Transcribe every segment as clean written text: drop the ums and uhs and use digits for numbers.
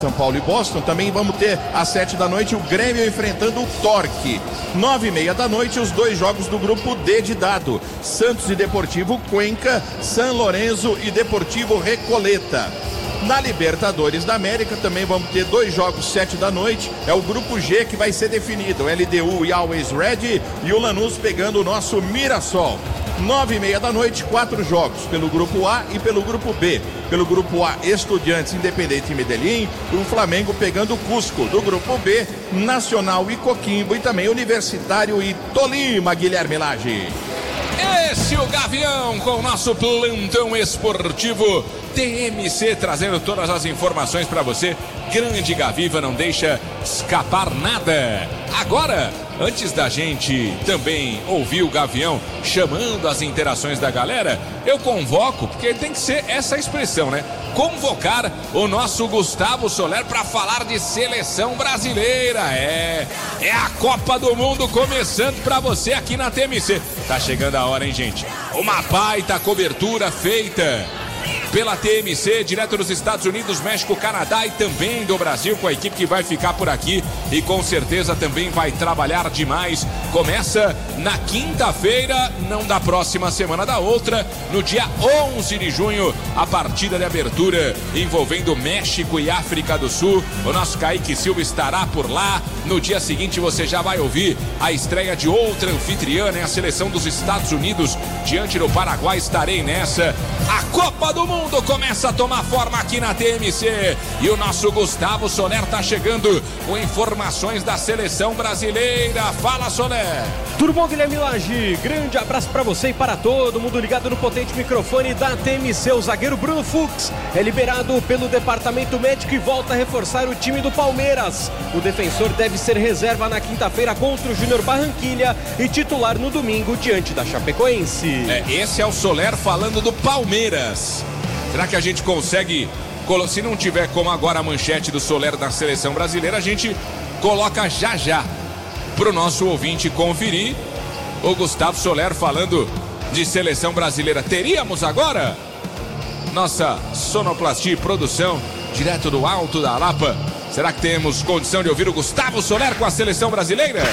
São Paulo e Boston. Também vamos ter às 7 da noite o Grêmio enfrentando o Torque. 9h30 da noite os dois jogos do grupo D de dado: Santos e Deportivo Cuenca, San Lorenzo e Deportivo Recoleta. Na Libertadores da América também vamos ter dois jogos 7 da noite. É o grupo G que vai ser definido: LDU e Always Red e o Lanús pegando o nosso Mirassol. 9h30 da noite, 4 jogos pelo grupo A e pelo grupo B. Pelo grupo A, Estudiantes, Independente e Medellín, o Flamengo pegando o Cusco. Do grupo B, Nacional e Coquimbo, e também Universitário e Tolima, Guilherme Lage. Esse é o Gavião com o nosso plantão esportivo TMC, trazendo todas as informações para você. Grande Gaviva, não deixa escapar nada. Agora, antes da gente também ouvir o Gavião chamando as interações da galera, eu convoco, porque tem que ser essa expressão, né? Convocar o nosso Gustavo Soler para falar de seleção brasileira. É a Copa do Mundo começando para você aqui na TMC. Tá chegando a hora, hein, gente? Uma baita cobertura feita pela TMC, direto dos Estados Unidos, México, Canadá e também do Brasil, com a equipe que vai ficar por aqui e com certeza também vai trabalhar demais. Começa na quinta-feira, não da próxima semana, da outra, no dia 11 de junho, a partida de abertura envolvendo México e África do Sul. O nosso Kaique Silva estará por lá. No dia seguinte você já vai ouvir a estreia de outra anfitriã, né? A seleção dos Estados Unidos diante do Paraguai. Estarei nessa. A Copa do Mundo começa a tomar forma aqui na TMC e o nosso Gustavo Soler tá chegando com informações da seleção brasileira. Fala, Soler. Tudo bom, Guilherme Lage? Grande abraço para você e para todo mundo ligado no potente microfone da TMC. O zagueiro Bruno Fux é liberado pelo departamento médico e volta a reforçar o time do Palmeiras. O defensor deve ser reserva na quinta-feira contra o Júnior Barranquilla e titular no domingo diante da Chapecoense. Esse é o Soler falando do Palmeiras. Será que a gente consegue, se não tiver como agora a manchete do Soler da seleção brasileira, a gente coloca já pro nosso ouvinte conferir o Gustavo Soler falando de seleção brasileira. Teríamos agora nossa sonoplastia e produção direto do Alto da Lapa. Será que temos condição de ouvir o Gustavo Soler com a seleção brasileira?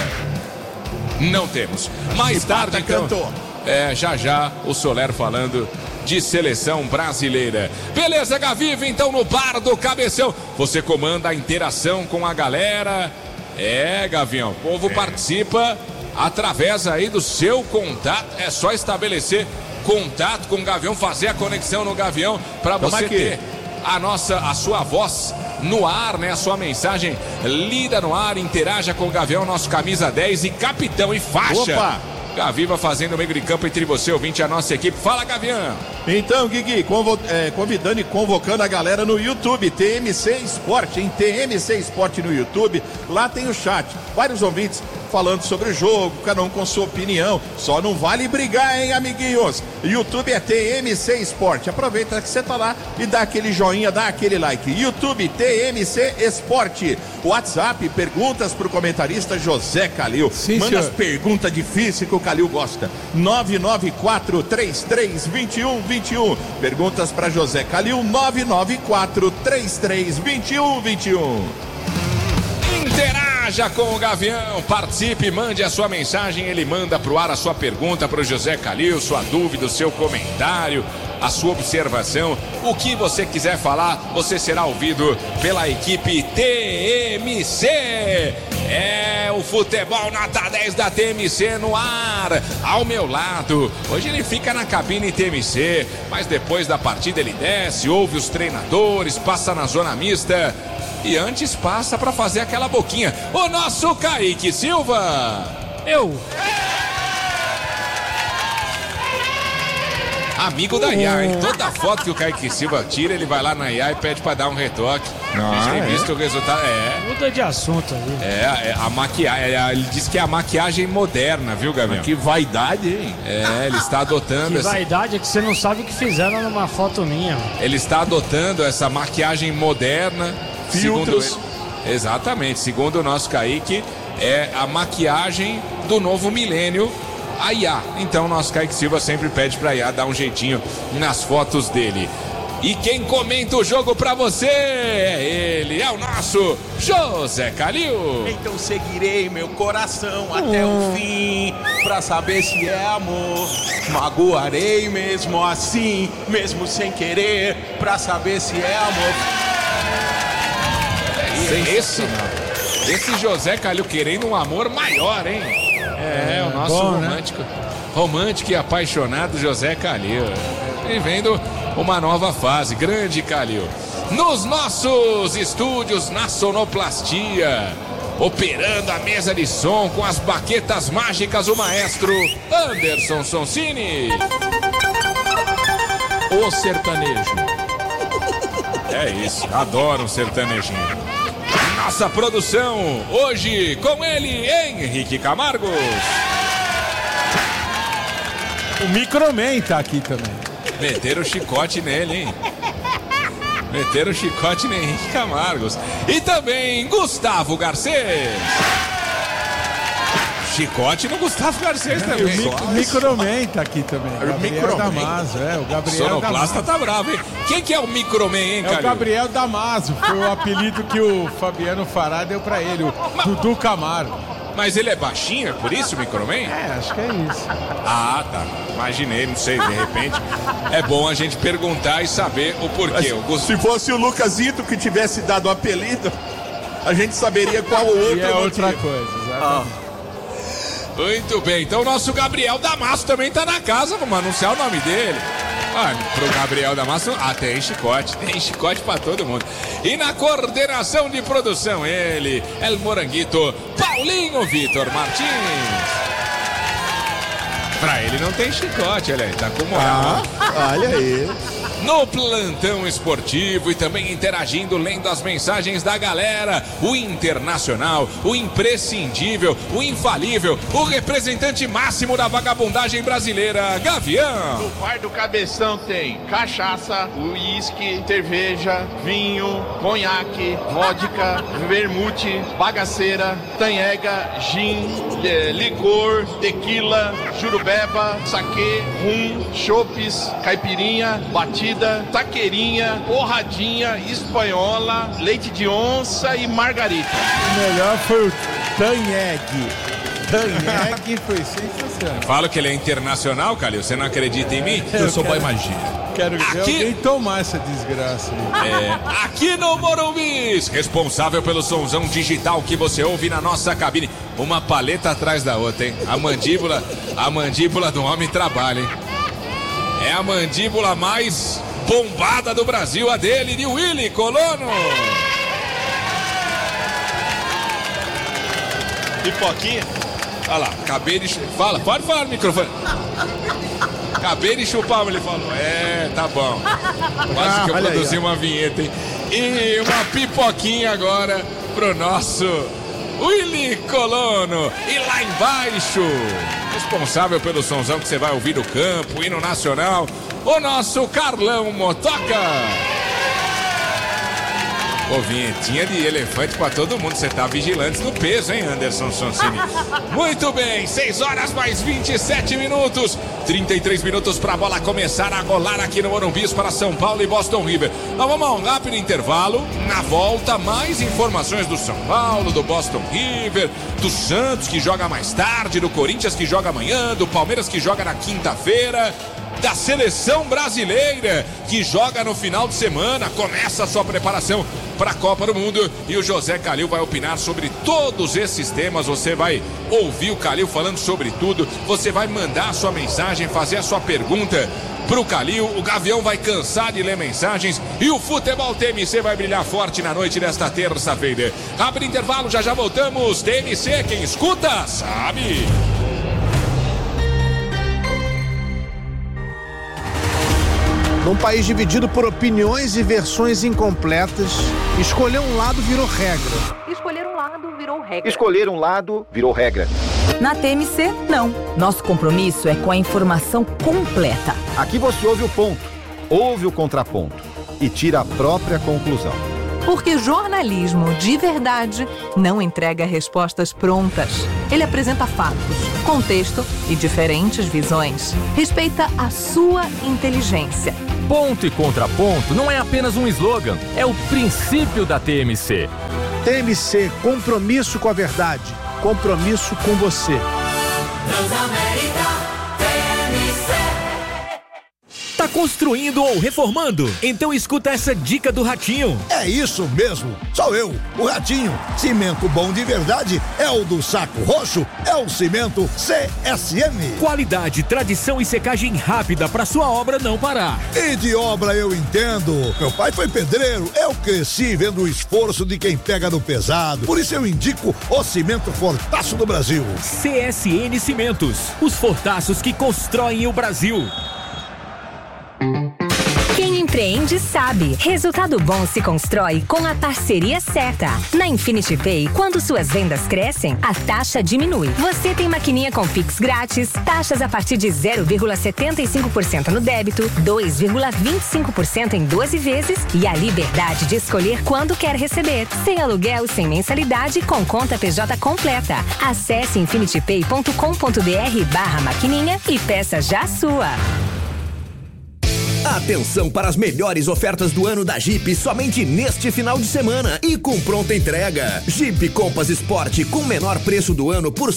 Não temos. Mais tarde, então, já o Soler falando de seleção brasileira. Beleza, Gaviva, então no Bar do Cabeção. Você comanda a interação com a galera. Gavião, o povo participa através aí do seu contato. É só estabelecer contato com o Gavião, fazer a conexão no Gavião para você ter a sua voz no ar, né? A sua mensagem lida no ar. Interaja com o Gavião, nosso camisa 10 e capitão e faixa. Opa! Gaviva fazendo o meio de campo entre você, ouvinte, a nossa equipe. Fala, Gavião! Então, Guigui, convidando e convocando a galera no YouTube, TMC Esporte, em TMC Esporte no YouTube. Lá tem o chat, vários ouvintes falando sobre o jogo, cada um com sua opinião. Só não vale brigar, hein, amiguinhos? YouTube é TMC Esporte. Aproveita que você tá lá e dá aquele joinha, dá aquele like. YouTube TMC Esporte. WhatsApp, perguntas pro comentarista José Calil. Sim, manda senhor. as perguntas difíceis que o Calil gosta. 994-33-21-21. Perguntas para José Calil. 994-33-21-21. Interaja com o Gavião, participe, mande a sua mensagem, ele manda pro ar a sua pergunta pro José Calil, sua dúvida, o seu comentário, a sua observação, o que você quiser falar, você será ouvido pela equipe TMC. O futebol nota 10 da TMC no ar, ao meu lado. Hoje ele fica na cabine TMC, mas depois da partida ele desce, ouve os treinadores, passa na zona mista e antes passa para fazer aquela boquinha. O nosso Kaique Silva. Amigo da Iá, hein? Toda foto que o Kaique Silva tira, ele vai lá na Iá e pede pra dar um retoque. A gente tem visto o resultado. Muda de assunto ali. A maquiagem. Ele diz que é a maquiagem moderna, viu, Gabriel? Que vaidade, hein? Ele está adotando Que vaidade é que você não sabe o que fizeram numa foto minha. Ele está adotando essa maquiagem moderna. Filtros. Exatamente, segundo o nosso Kaique, é a maquiagem do novo milênio, a Iá. Então o nosso Kaique Silva sempre pede pra Iá dar um jeitinho nas fotos dele. E quem comenta o jogo pra você é ele, é o nosso José Calil. Então seguirei meu coração até o fim, pra saber se é amor. Magoarei mesmo assim, mesmo sem querer, pra saber se é amor. Esse José Calil querendo um amor maior, hein? É o nosso bom, romântico. Né? Romântico e apaixonado José Calil. Vivendo uma nova fase. Grande Calil. Nos nossos estúdios na Sonoplastia, operando a mesa de som com as baquetas mágicas, o maestro Anderson Sonsini. O sertanejo. É isso, adoro um sertanejinho. Nossa produção, hoje com ele, Henrique Camargo. O Microman tá aqui também. Meteram o chicote nele, hein? Meteram o chicote no Henrique Camargos. E também Gustavo Garcês. Chicote no Gustavo Garcês também. O Microman tá aqui também. O Gabriel Damaso, o Gabriel Sonoplasta tá bravo, hein? Quem que é o Microman, hein, cara? É o Gabriel Damaso, foi o apelido que o Fabiano Fará deu pra ele, o Dudu Camargo. Mas ele é baixinho, é por isso o Microman? Acho que é isso. Ah, tá. Imaginei, não sei, de repente. É bom a gente perguntar e saber o porquê. Se fosse o Lucasito que tivesse dado o apelido, a gente saberia qual o outro é outra coisa, exatamente. Muito bem, então o nosso Gabriel Damaso também tá na casa, vamos anunciar o nome dele. Pro Gabriel Damaso, tem chicote pra todo mundo. E na coordenação de produção, ele, El Moranguito, Paulinho Vitor Martins. Pra ele não tem chicote, olha aí, tá com moral. Olha aí. No plantão esportivo e também interagindo, lendo as mensagens da galera, o internacional, o imprescindível, o infalível, o representante máximo da vagabundagem brasileira, Gavião. No bar do Cabeção tem cachaça, uísque, cerveja, vinho, conhaque, vodka, vermute, bagaceira, tanhega, gin, licor, tequila, jurubeba, saquê, rum, chopes, caipirinha, batida, taqueirinha, porradinha, espanhola, leite de onça e margarita. O melhor foi o Tanheg. Tanheg foi sensacional. Falo que ele é internacional, Calil, você não acredita em mim? Eu sou boy magia. Quero ver alguém tomar essa desgraça aí. Aqui no Morumbi, responsável pelo sonzão digital que você ouve na nossa cabine. Uma paleta atrás da outra, hein? A mandíbula do homem trabalha, hein? É a mandíbula mais bombada do Brasil, a dele, de Willy Colono. Pipoquinha? Olha lá, acabei de... Fala, pode falar no microfone. Acabei de chupar, ele falou. Tá bom. Quase que eu produzi uma vinheta, hein? E uma pipoquinha agora pro nosso Willy Colono. E lá embaixo, responsável pelo sonzão que você vai ouvir do campo, hino nacional, o nosso Carlão Motoca. Pô, vinhetinha de elefante pra todo mundo. Você tá vigilante no peso, hein, Anderson Sonsini? Muito bem, 6 horas mais 27 minutos. 33 minutos pra bola começar a rolar aqui no Morumbi para São Paulo e Boston River. Nós vamos a um rápido intervalo. Na volta, mais informações do São Paulo, do Boston River, do Santos, que joga mais tarde, do Corinthians, que joga amanhã, do Palmeiras, que joga na quinta-feira, da seleção brasileira, que joga no final de semana, começa a sua preparação para a Copa do Mundo, e o José Calil vai opinar sobre todos esses temas. Você vai ouvir o Calil falando sobre tudo, você vai mandar a sua mensagem, fazer a sua pergunta pro Calil, o Gavião vai cansar de ler mensagens e o Futebol TMC vai brilhar forte na noite desta terça-feira. Abre intervalo, já voltamos. TMC, quem escuta sabe. Num país dividido por opiniões e versões incompletas, escolher um lado virou regra. Escolher um lado virou regra. Escolher um lado virou regra. Na TMC, não. Nosso compromisso é com a informação completa. Aqui você ouve o ponto, ouve o contraponto e tira a própria conclusão. Porque jornalismo de verdade não entrega respostas prontas. Ele apresenta fatos, contexto e diferentes visões. Respeita a sua inteligência. Ponto e contraponto não é apenas um slogan, é o princípio da TMC. TMC, compromisso com a verdade, compromisso com você. Tá construindo ou reformando? Então escuta essa dica do Ratinho. É isso mesmo, sou eu, o Ratinho. Cimento bom de verdade é o do Saco Roxo, é o cimento CSM. Qualidade, tradição e secagem rápida para sua obra não parar. E de obra eu entendo. Meu pai foi pedreiro, eu cresci vendo o esforço de quem pega no pesado. Por isso eu indico o cimento Fortaço do Brasil. CSN Cimentos, os fortaços que constroem o Brasil. Quem empreende sabe, resultado bom se constrói com a parceria certa. Na Infinity Pay, quando suas vendas crescem, a taxa diminui. Você tem maquininha com Pix grátis, taxas a partir de 0,75% no débito, 2,25% em 12 vezes e a liberdade de escolher quando quer receber. Sem aluguel, sem mensalidade, com conta PJ completa. Acesse infinitypay.com.br/maquininha e peça já a sua. Atenção para as melhores ofertas do ano da Jeep somente neste final de semana e com pronta entrega. Jeep Compass Sport com menor preço do ano por R$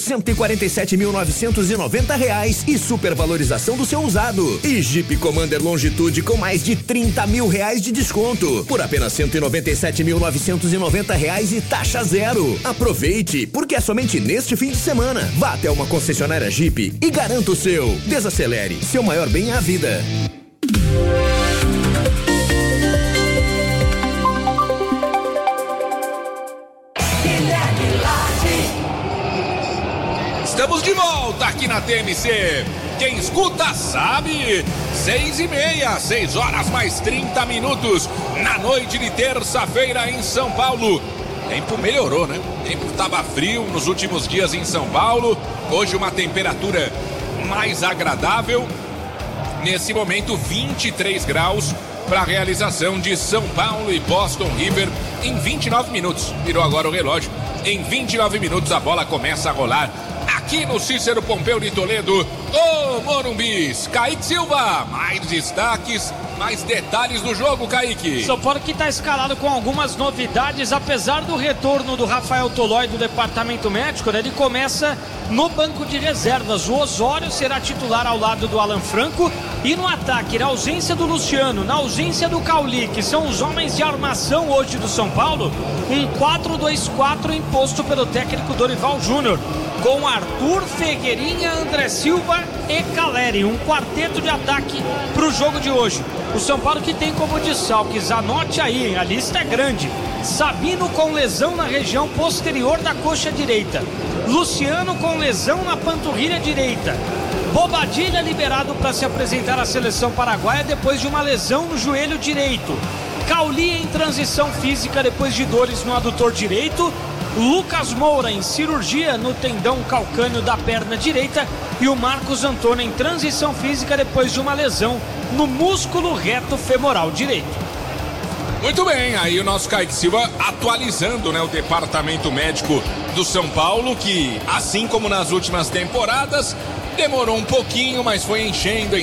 147.990 e supervalorização do seu usado. E Jeep Commander Longitude com mais de R$ 30 mil de desconto por apenas R$ 197.990 e taxa zero. Aproveite, porque é somente neste fim de semana. Vá até uma concessionária Jeep e garanta o seu. Desacelere, seu maior bem é a vida. Estamos de volta aqui na TMC. Quem escuta sabe. 6:30, 6 horas mais 30 minutos na noite de terça-feira em São Paulo. O tempo melhorou, né? O tempo estava frio nos últimos dias em São Paulo. Hoje uma temperatura mais agradável. Nesse momento, 23 graus para a realização de São Paulo e Boston River em 29 minutos. Virou agora o relógio. Em 29 minutos a bola começa a rolar aqui no Cícero Pompeu de Toledo, o Morumbis. Kaique Silva, mais destaques, mais detalhes do jogo, Kaique. São Paulo que está escalado com algumas novidades, apesar do retorno do Rafael Tolói do departamento médico, né? Ele começa no banco de reservas. O Osório será titular ao lado do Alan Franco e no ataque, na ausência do Luciano, na ausência do Cauli, que são os homens de armação hoje do São Paulo, um 4-2-4 imposto pelo técnico Dorival Júnior, com Arthur, Ferreirinha, André Silva e Caleri, um quarteto de ataque para o jogo de hoje. O São Paulo que tem como desfalques, anote aí, a lista é grande: Sabino com lesão na região posterior da coxa direita, Luciano com lesão na panturrilha direita, Bobadilha liberado para se apresentar à seleção paraguaia depois de uma lesão no joelho direito, Cauli em transição física depois de dores no adutor direito, Lucas Moura em cirurgia no tendão calcâneo da perna direita e o Marcos Antônio em transição física depois de uma lesão no músculo reto femoral direito. Muito bem, aí o nosso Kaique Silva atualizando, né, o departamento médico do São Paulo, que assim como nas últimas temporadas demorou um pouquinho, mas foi enchendo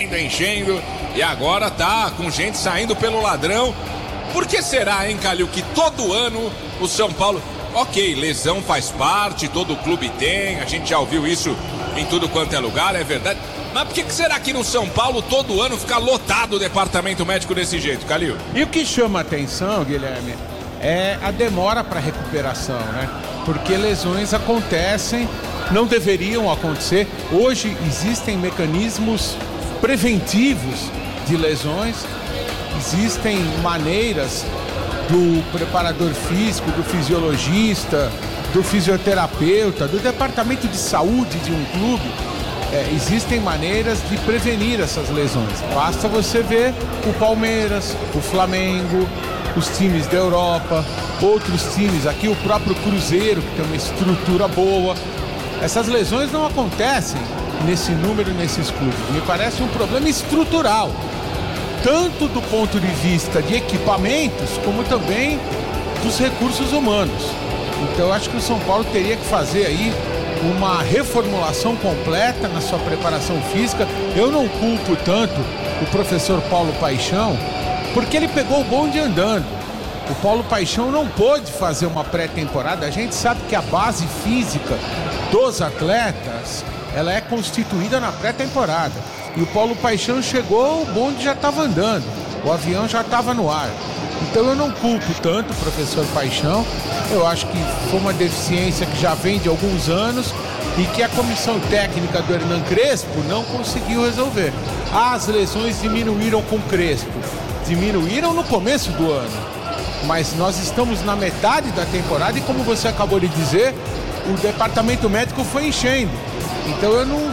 e agora tá com gente saindo pelo ladrão. Por que será, hein, Calil, que todo ano o São Paulo... Ok, lesão faz parte, todo clube tem, a gente já ouviu isso em tudo quanto é lugar, é verdade. Mas por que será que no São Paulo todo ano fica lotado o departamento médico desse jeito, Calil? E o que chama a atenção, Guilherme, é a demora para recuperação, né? Porque lesões acontecem, não deveriam acontecer. Hoje existem mecanismos preventivos de lesões, existem maneiras do preparador físico, do fisiologista, do fisioterapeuta, do departamento de saúde de um clube, existem maneiras de prevenir essas lesões. Basta você ver o Palmeiras, o Flamengo, os times da Europa, outros times aqui, o próprio Cruzeiro, que tem uma estrutura boa. Essas lesões não acontecem nesse número, nesses clubes. Me parece um problema estrutural, tanto do ponto de vista de equipamentos, como também dos recursos humanos. Então eu acho que o São Paulo teria que fazer aí uma reformulação completa na sua preparação física. Eu não culpo tanto o professor Paulo Paixão, porque ele pegou o bonde andando. O Paulo Paixão não pôde fazer uma pré-temporada. A gente sabe que a base física dos atletas, ela é constituída na pré-temporada. E o Paulo Paixão chegou, o bonde já estava andando, o avião já estava no ar. Então eu não culpo tanto o professor Paixão. Eu acho que foi uma deficiência que já vem de alguns anos e que a comissão técnica do Hernan Crespo não conseguiu resolver. As lesões diminuíram com o Crespo, diminuíram no começo do ano. Mas nós estamos na metade da temporada e, como você acabou de dizer, o departamento médico foi enchendo. Então eu não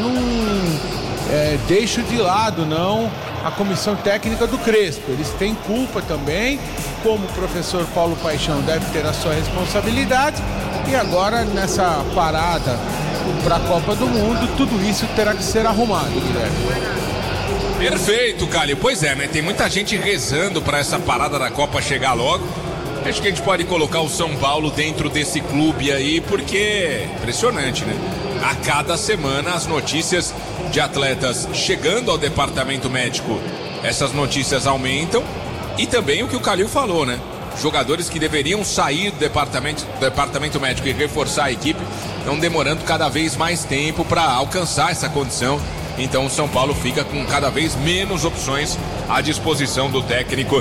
deixo de lado, não, a comissão técnica do Crespo. Eles têm culpa também, como o professor Paulo Paixão deve ter a sua responsabilidade. E agora, nessa parada para a Copa do Mundo, tudo isso terá que ser arrumado, Guilherme. Perfeito, Calil. Pois é, né? Tem muita gente rezando para essa parada da Copa chegar logo. Acho que a gente pode colocar o São Paulo dentro desse clube aí, porque é impressionante, né? A cada semana as notícias de atletas chegando ao departamento médico, essas notícias aumentam. E também o que o Calil falou, né? Jogadores que deveriam sair do departamento médico e reforçar a equipe estão demorando cada vez mais tempo para alcançar essa condição. Então o São Paulo fica com cada vez menos opções à disposição do técnico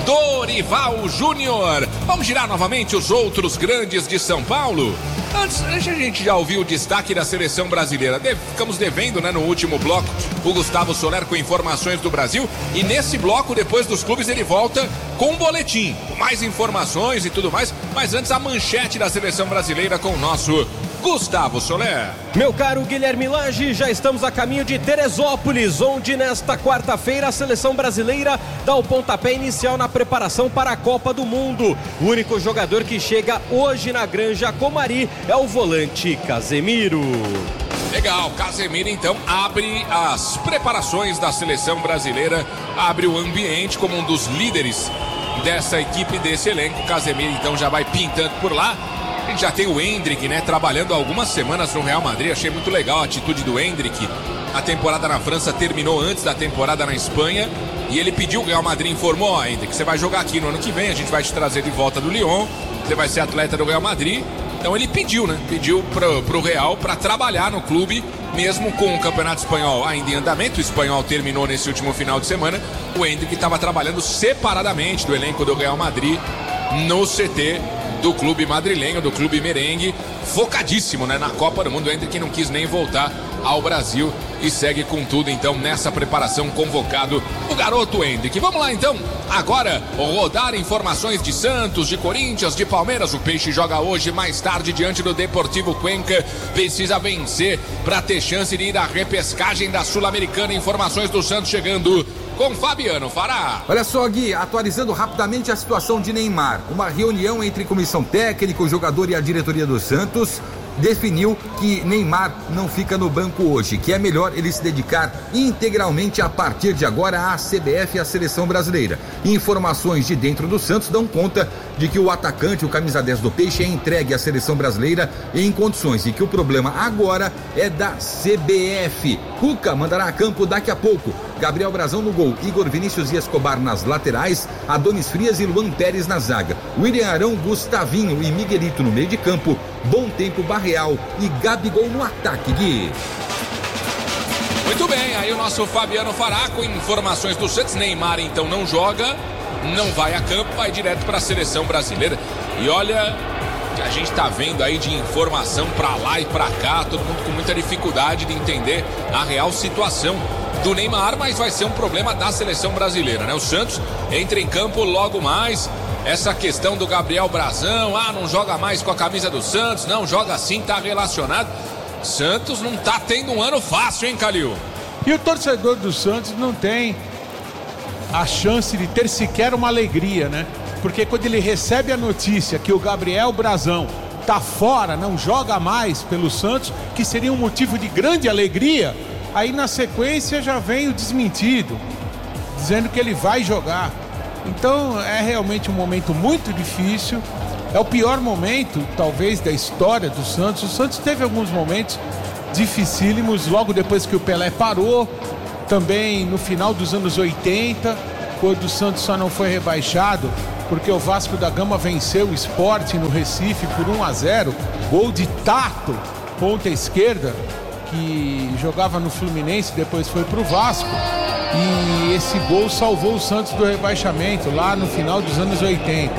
Dorival Júnior. Vamos girar novamente os outros grandes de São Paulo? Antes, a gente já ouviu o destaque da seleção brasileira. Ficamos devendo, né, no último bloco, o Gustavo Soler com informações do Brasil. E nesse bloco, depois dos clubes, ele volta com um boletim, com mais informações e tudo mais. Mas antes, a manchete da seleção brasileira com o nosso Gustavo Soler. Meu caro Guilherme Lage, já estamos a caminho de Teresópolis, onde nesta quarta-feira a seleção brasileira dá o pontapé inicial na preparação para a Copa do Mundo. O único jogador que chega hoje na Granja Comari é o volante Casemiro. Legal, Casemiro então abre as preparações da seleção brasileira, abre o ambiente como um dos líderes dessa equipe, desse elenco. Casemiro então já vai pintando por lá. A gente já tem o Endrick, né, trabalhando há algumas semanas no Real Madrid. Achei muito legal a atitude do Endrick. A temporada na França terminou antes da temporada na Espanha e ele pediu, o Real Madrid informou: ó, Endrick, você vai jogar aqui no ano que vem, a gente vai te trazer de volta do Lyon, você vai ser atleta do Real Madrid. Então ele pediu, né, pro Real para trabalhar no clube, mesmo com o Campeonato Espanhol ainda em andamento. O espanhol terminou nesse último final de semana. O Endrick estava trabalhando separadamente do elenco do Real Madrid no CT do clube madrilenho, do clube merengue, focadíssimo, né, na Copa do Mundo. O Endrick não quis nem voltar ao Brasil e segue com tudo então nessa preparação, convocado o garoto Endrick. Vamos lá então, agora rodar informações de Santos, de Corinthians, de Palmeiras. O Peixe joga hoje mais tarde diante do Deportivo Cuenca, precisa vencer para ter chance de ir à repescagem da Sul-Americana. Informações do Santos chegando com Fabiano Fará. Olha só, Gui, atualizando rapidamente a situação de Neymar. Uma reunião entre comissão técnica, o jogador e a diretoria do Santos definiu que Neymar não fica no banco hoje, que é melhor ele se dedicar integralmente a partir de agora à CBF e à seleção brasileira. Informações de dentro do Santos dão conta de que o atacante, o camisa 10 do Peixe, é entregue à seleção brasileira em condições e que o problema agora é da CBF. Cuca mandará a campo daqui a pouco. Gabriel Brazão no gol, Igor Vinícius e Escobar nas laterais, Adonis Frias e Luan Pérez na zaga, William Arão, Gustavinho e Miguelito no meio de campo, Bom Tempo, Barreal e Gabigol no ataque, Gui. Muito bem, aí o nosso Fabiano Fará com informações do Santos. Neymar então não joga, não vai a campo, vai direto para a seleção brasileira. E olha, que a gente tá vendo aí de informação para lá e para cá, todo mundo com muita dificuldade de entender a real situação do Neymar, mas vai ser um problema da seleção brasileira, né? O Santos entra em campo logo mais. Essa questão do Gabriel Brazão, não joga mais com a camisa do Santos, não, joga sim, tá relacionado. Santos não tá tendo um ano fácil, hein, Calil? E o torcedor do Santos não tem a chance de ter sequer uma alegria, né? Porque quando ele recebe a notícia que o Gabriel Brazão tá fora, não joga mais pelo Santos, que seria um motivo de grande alegria, aí na sequência já vem o desmentido, dizendo que ele vai jogar. Então é realmente um momento muito difícil. É o pior momento, talvez, da história do Santos. O Santos teve alguns momentos dificílimos logo depois que o Pelé parou. também no final dos anos 80, quando o Santos só não foi rebaixado, porque o Vasco da Gama venceu o Sport no Recife por 1-0, gol de Tato, ponta esquerda, que jogava no Fluminense, depois foi pro Vasco, e esse gol salvou o Santos do rebaixamento lá no final dos anos 80.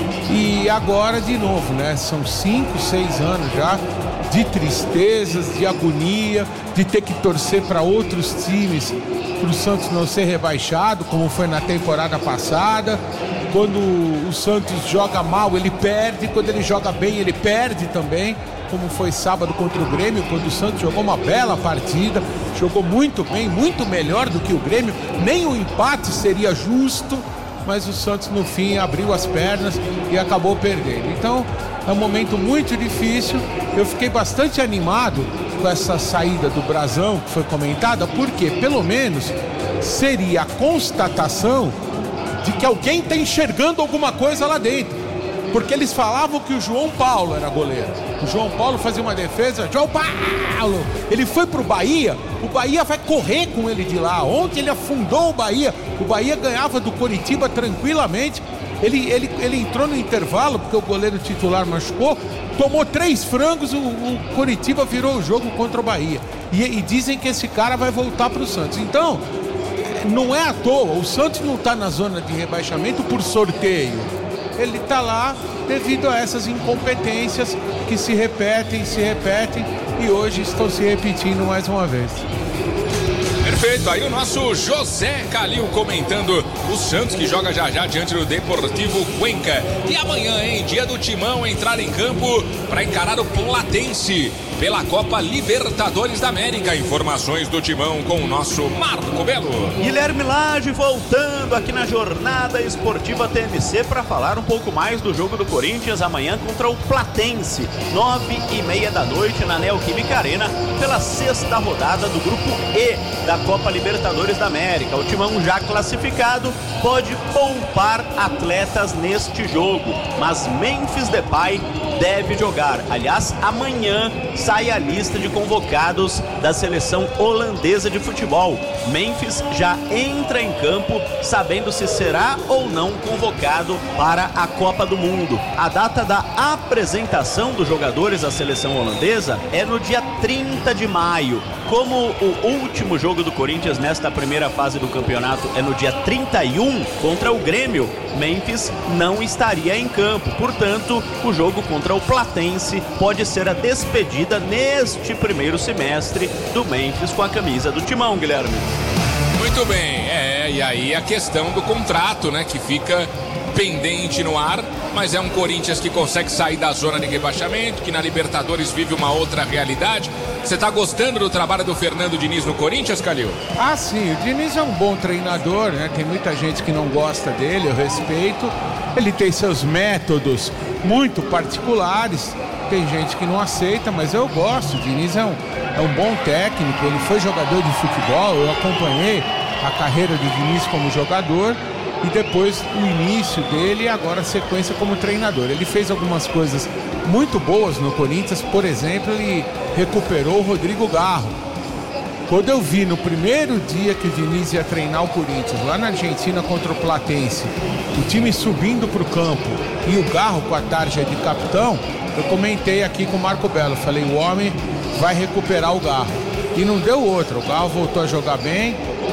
E agora de novo, né? São 5, 6 anos já de tristezas, de agonia, de ter que torcer para outros times para o Santos não ser rebaixado, como foi na temporada passada. Quando o Santos joga mal, ele perde. Quando ele joga bem, ele perde também, como foi sábado contra o Grêmio, quando o Santos jogou uma bela partida, jogou muito bem, muito melhor do que o Grêmio. Nem o empate seria justo, mas o Santos no fim abriu as pernas e acabou perdendo. Então é um momento muito difícil. Eu fiquei bastante animado com essa saída do Brazão que foi comentada, porque pelo menos seria a constatação de que alguém está enxergando alguma coisa lá dentro. Porque eles falavam que o João Paulo era goleiro. O João Paulo fazia uma defesa. João Paulo! Ele foi pro Bahia. O Bahia vai correr com ele de lá. Ontem ele afundou o Bahia. O Bahia ganhava do Coritiba tranquilamente. Ele entrou no intervalo porque o goleiro titular machucou. Tomou 3 frangos. O Coritiba virou o jogo contra o Bahia. E dizem que esse cara vai voltar pro Santos. Então, não é à toa. O Santos não está na zona de rebaixamento por sorteio. Ele está lá devido a essas incompetências que se repetem e hoje estão se repetindo mais uma vez. Perfeito, aí o nosso José Calil comentando o Santos que joga já diante do Deportivo Cuenca. E amanhã, hein, dia do Timão entrar em campo para encarar o Platense pela Copa Libertadores da América. Informações do Timão com o nosso Marco Belo. Guilherme Lage voltando aqui na Jornada Esportiva TMC para falar um pouco mais do jogo do Corinthians amanhã contra o Platense, 9h30 da noite na Neoquímica Arena, pela 6ª rodada do Grupo E da Copa Libertadores da América. O Timão já classificado pode poupar atletas neste jogo, mas Memphis Depay deve jogar. Aliás, amanhã sai a lista de convocados da seleção holandesa de futebol. Memphis já entra em campo sabendo se será ou não convocado para a Copa do Mundo. A data da apresentação dos jogadores da seleção holandesa é no dia 30 de maio. Como o último jogo do Corinthians nesta primeira fase do campeonato é no dia 31 contra o Grêmio, Memphis não estaria em campo. Portanto, o jogo contra o Platense pode ser a despedida neste primeiro semestre do Memphis com a camisa do Timão, Guilherme. Muito bem, e aí a questão do contrato, né, que fica pendente no ar, mas é um Corinthians que consegue sair da zona de rebaixamento, que na Libertadores vive uma outra realidade. Você está gostando do trabalho do Fernando Diniz no Corinthians, Calil? Ah, sim, o Diniz é um bom treinador, né? Tem muita gente que não gosta dele, eu respeito. Ele tem seus métodos muito particulares, tem gente que não aceita, mas eu gosto. O Diniz é um bom técnico, ele foi jogador de futebol, eu acompanhei a carreira do Diniz como jogador e depois o início dele e agora a sequência como treinador. Ele fez algumas coisas muito boas no Corinthians, por exemplo, ele recuperou o Rodrigo Garro. Quando eu vi no primeiro dia que o Diniz ia treinar o Corinthians, lá na Argentina contra o Platense, o time subindo para o campo e o Garro com a tarja de capitão, eu comentei aqui com o Marco Belo, falei, o homem vai recuperar o Garro. E não deu outra, o Garro voltou a jogar bem,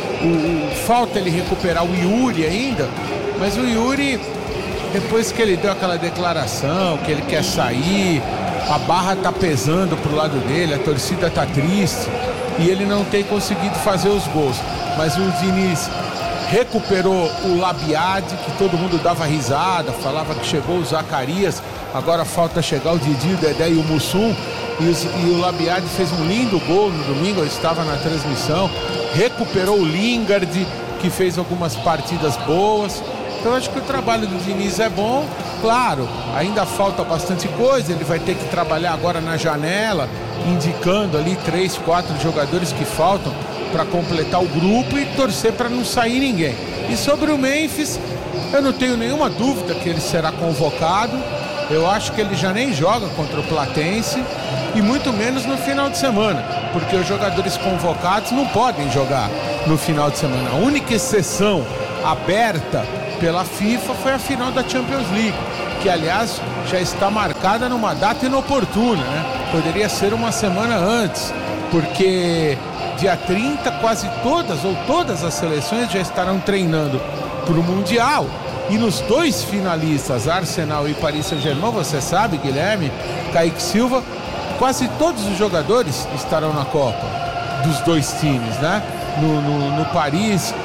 falta ele recuperar o Yuri ainda, mas o Yuri, depois que ele deu aquela declaração, que ele quer sair, a barra tá pesando pro lado dele, a torcida tá triste, e ele não tem conseguido fazer os gols. Mas o Diniz recuperou o Labiade, que todo mundo dava risada, falava que chegou o Zacarias, agora falta chegar o Didi, o Dedé e o Mussum, e o Labiade fez um lindo gol no domingo, eu estava na transmissão, recuperou o Lingard, que fez algumas partidas boas. Então acho que o trabalho do Diniz é bom. Claro, ainda falta bastante coisa, ele vai ter que trabalhar agora na janela, indicando ali 3, 4 jogadores que faltam para completar o grupo e torcer para não sair ninguém. E sobre o Memphis, eu não tenho nenhuma dúvida que ele será convocado. Eu acho que ele já nem joga contra o Platense e muito menos no final de semana, porque os jogadores convocados não podem jogar. no final de semana. A única exceção aberta pela FIFA foi a final da Champions League, que aliás já está marcada numa data inoportuna, né? Poderia ser uma semana antes, porque dia 30 quase todas as seleções já estarão treinando para o Mundial. E nos dois finalistas, Arsenal e Paris Saint-Germain, você sabe, Guilherme, Kaique Silva, quase todos os jogadores estarão na Copa, dos dois times, né? No Paris,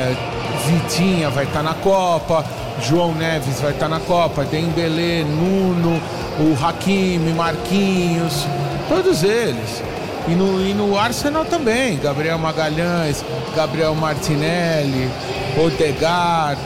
Vitinha vai estar na Copa, João Neves vai estar na Copa, Dembélé, Nuno, o Hakimi, Marquinhos, todos eles. E no Arsenal também, Gabriel Magalhães, Gabriel Martinelli, Odegaard.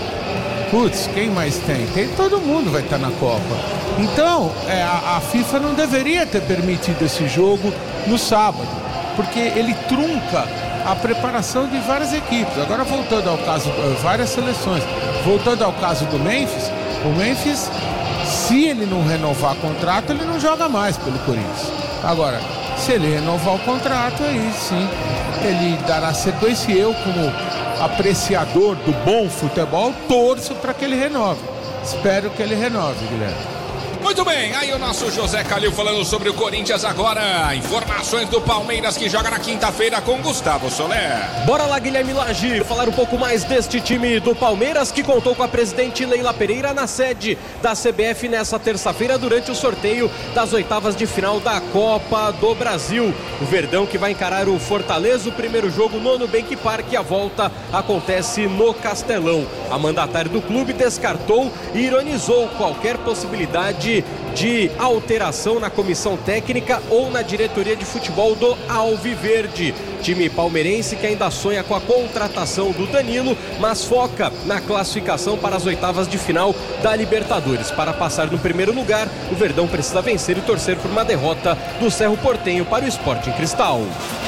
Putz, quem mais tem? Todo mundo vai estar na Copa. Então, a FIFA não deveria ter permitido esse jogo no sábado, porque ele trunca a preparação de várias equipes. Agora, voltando ao caso, várias seleções. Voltando ao caso do Memphis, o Memphis, se ele não renovar contrato, ele não joga mais pelo Corinthians. Agora, se ele renovar o contrato, aí sim, ele dará sequência. E eu, como apreciador do bom futebol, torço para que ele renove. Espero que ele renove, Guilherme. Muito bem, aí o nosso José Calil falando sobre o Corinthians agora. Informações do Palmeiras que joga na quinta-feira com Gustavo Soler. Bora lá, Guilherme Lage, falar um pouco mais deste time do Palmeiras que contou com a presidente Leila Pereira na sede da CBF nessa terça-feira durante o sorteio das oitavas de final da Copa do Brasil. O Verdão que vai encarar o Fortaleza, o primeiro jogo no Nubank Park, e a volta acontece no Castelão. A mandatária do clube descartou e ironizou qualquer possibilidade de alteração na comissão técnica ou na diretoria de futebol do Alviverde. Time palmeirense que ainda sonha com a contratação do Danilo, mas foca na classificação para as oitavas de final da Libertadores. Para passar no primeiro lugar, o Verdão precisa vencer e torcer por uma derrota do Cerro Porteño para o Sporting Cristal.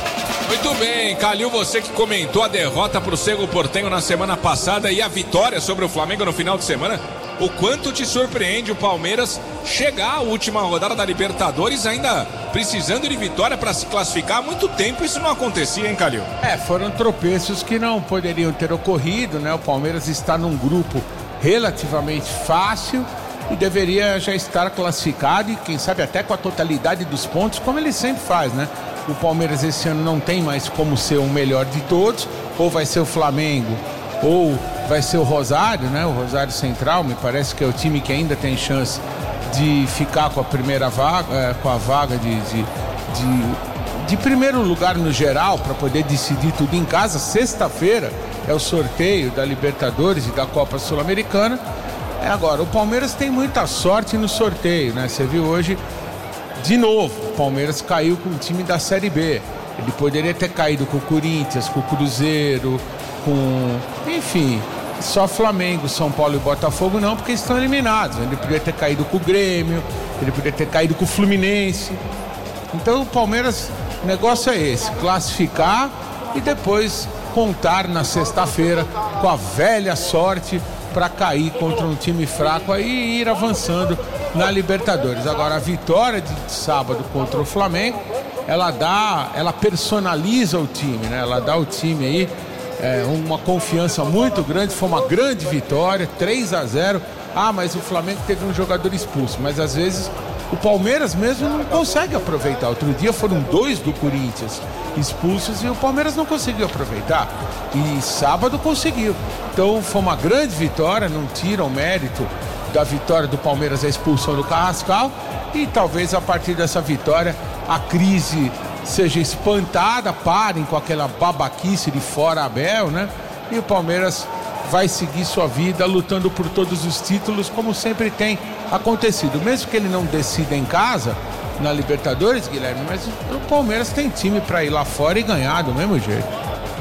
Muito bem, Calil, você que comentou a derrota para o Cerro Porteño na semana passada e a vitória sobre o Flamengo no final de semana. O quanto te surpreende o Palmeiras chegar à última rodada da Libertadores ainda precisando de vitória para se classificar? Há muito tempo isso não acontecia, hein, Calil? Foram tropeços que não poderiam ter ocorrido, né? O Palmeiras está num grupo relativamente fácil e deveria já estar classificado e quem sabe até com a totalidade dos pontos, como ele sempre faz, né? O Palmeiras esse ano não tem mais como ser o melhor de todos, ou vai ser o Flamengo, ou vai ser o Rosário, né? O Rosário Central, me parece que é o time que ainda tem chance de ficar com a primeira vaga, com a vaga de primeiro lugar no geral, para poder decidir tudo em casa. Sexta-feira é o sorteio da Libertadores e da Copa Sul-Americana. Agora, o Palmeiras tem muita sorte no sorteio, né? Você viu hoje, de novo, o Palmeiras caiu com o time da Série B. Ele poderia ter caído com o Corinthians, com o Cruzeiro, enfim, só Flamengo, São Paulo e Botafogo não, porque estão eliminados. Ele poderia ter caído com o Grêmio, ele poderia ter caído com o Fluminense. Então o Palmeiras, o negócio é esse, classificar e depois contar na sexta-feira com a velha sorte para cair contra um time fraco aí e ir avançando na Libertadores. Agora, a vitória de sábado contra o Flamengo, ela personaliza o time, né? Ela dá ao time aí uma confiança muito grande. Foi uma grande vitória, 3-0. Mas o Flamengo teve um jogador expulso, mas às vezes o Palmeiras mesmo não consegue aproveitar. Outro dia foram 2 do Corinthians expulsos e o Palmeiras não conseguiu aproveitar, e sábado conseguiu. Então foi uma grande vitória, não tira o mérito da vitória do Palmeiras, a expulsão do Carrascal, e talvez a partir dessa vitória a crise seja espantada, parem com aquela babaquice de fora Abel, né? E o Palmeiras vai seguir sua vida lutando por todos os títulos, como sempre tem acontecido. Mesmo que ele não decida em casa, na Libertadores, Guilherme, mas o Palmeiras tem time para ir lá fora e ganhar do mesmo jeito.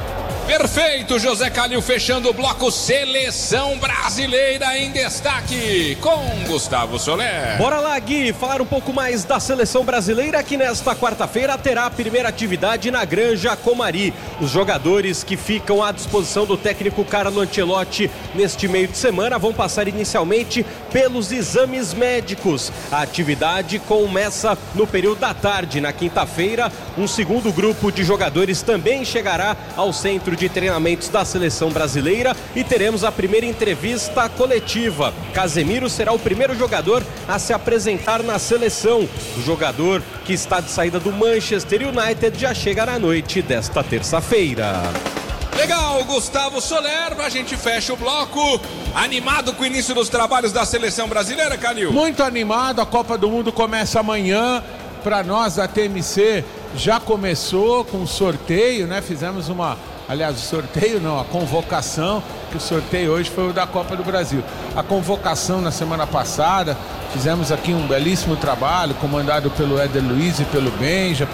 Perfeito, José Calil, fechando o bloco Seleção Brasileira em Destaque, com Gustavo Soler. Bora lá, Gui, falar um pouco mais da Seleção Brasileira, que nesta quarta-feira terá a primeira atividade na Granja Comari. Os jogadores que ficam à disposição do técnico Carlo Ancelotti neste meio de semana vão passar inicialmente pelos exames médicos. A atividade começa no período da tarde. Na quinta-feira, um segundo grupo de jogadores também chegará ao centro de treinamentos da Seleção Brasileira e teremos a primeira entrevista coletiva. Casemiro será o primeiro jogador a se apresentar na seleção. O jogador que está de saída do Manchester United já chega na noite desta terça-feira. Legal, Gustavo Soler, a gente fecha o bloco. Animado com o início dos trabalhos da Seleção Brasileira, Calil? Muito animado, a Copa do Mundo começa amanhã. Para nós da TMC já começou com sorteio, né? Fizemos o sorteio não, a convocação, que o sorteio hoje foi o da Copa do Brasil. A convocação na semana passada, fizemos aqui um belíssimo trabalho, comandado pelo Éder Luiz e pelo Benja,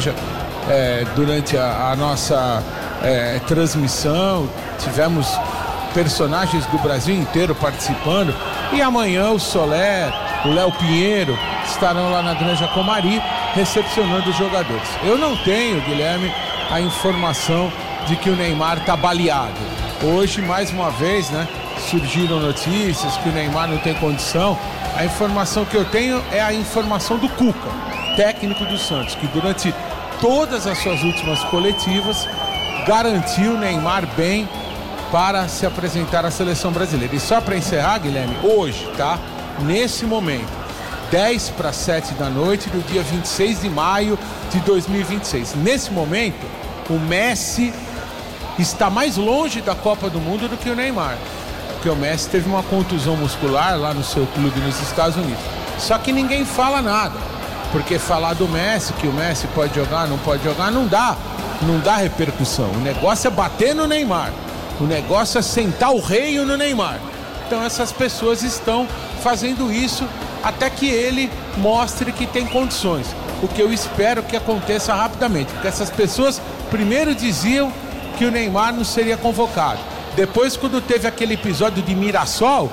durante a nossa transmissão. Tivemos personagens do Brasil inteiro participando. E amanhã o Soler, o Léo Pinheiro estarão lá na Granja Comari recepcionando os jogadores. Eu não tenho, Guilherme, a informação de que o Neymar está baleado. Hoje, mais uma vez, né, surgiram notícias que o Neymar não tem condição. A informação que eu tenho é a informação do Cuca, técnico do Santos, que durante todas as suas últimas coletivas garantiu o Neymar bem para se apresentar à Seleção Brasileira. E só para encerrar, Guilherme, hoje, tá? Nesse momento, 10 para 7 da noite do dia 26 de maio de 2026. Nesse momento, o Messi está mais longe da Copa do Mundo do que o Neymar, porque o Messi teve uma contusão muscular lá no seu clube nos Estados Unidos. Só que ninguém fala nada, porque falar do Messi, que o Messi pode jogar, não pode jogar, não dá repercussão. O negócio é bater no Neymar, o negócio é sentar o rei no Neymar. Então essas pessoas estão fazendo isso até que ele mostre que tem condições, o que eu espero que aconteça rapidamente, porque essas pessoas primeiro diziam que o Neymar não seria convocado. Depois, quando teve aquele episódio de Mirassol,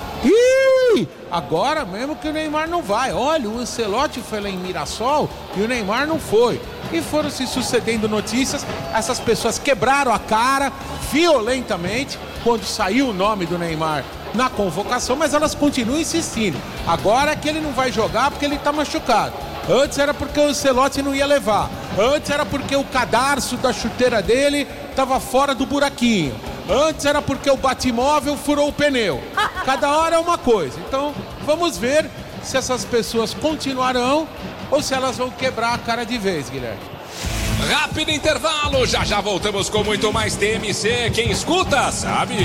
agora mesmo que o Neymar não vai. Olha, o Ancelotti foi lá em Mirassol e o Neymar não foi. E foram se sucedendo notícias, essas pessoas quebraram a cara violentamente quando saiu o nome do Neymar na convocação, mas elas continuam insistindo. Agora é que ele não vai jogar porque ele está machucado. Antes era porque o Ancelotti não ia levar. Antes era porque o cadarço da chuteira dele estava fora do buraquinho. Antes era porque o batimóvel furou o pneu. Cada hora é uma coisa. Então vamos ver se essas pessoas continuarão ou se elas vão quebrar a cara de vez, Guilherme. Rápido intervalo, já voltamos com muito mais TMC. Quem escuta sabe.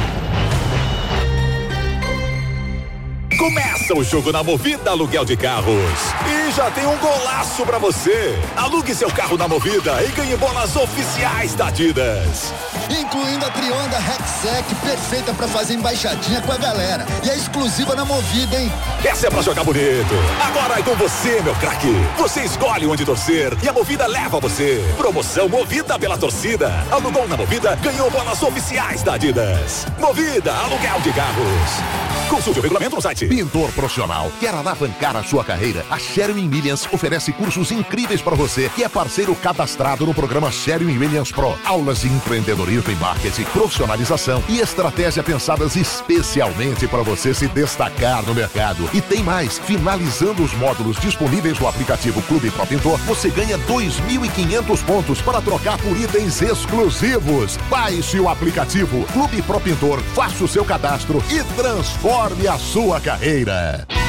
Começa o jogo na Movida Aluguel de Carros. E já tem um golaço pra você. Alugue seu carro na Movida e ganhe bolas oficiais da Adidas. Incluindo a Trionda Rexec, perfeita pra fazer embaixadinha com a galera. E é exclusiva na Movida, hein? Essa é pra jogar bonito. Agora é com você, meu craque. Você escolhe onde torcer e a Movida leva você. Promoção Movida pela torcida. Alugou na Movida, ganhou bolas oficiais da Adidas. Movida Aluguel de Carros. Consulte o regulamento no site. Pintor profissional, quer alavancar a sua carreira? A Sherwin-Williams oferece cursos incríveis para você que é parceiro cadastrado no programa Sherwin-Williams Pro. Aulas de empreendedorismo e marketing, profissionalização e estratégia pensadas especialmente para você se destacar no mercado. E tem mais, finalizando os módulos disponíveis no aplicativo Clube Pro Pintor, você ganha 2.500 pontos para trocar por itens exclusivos. Baixe o aplicativo Clube Pro Pintor, faça o seu cadastro e transforme a sua carreira.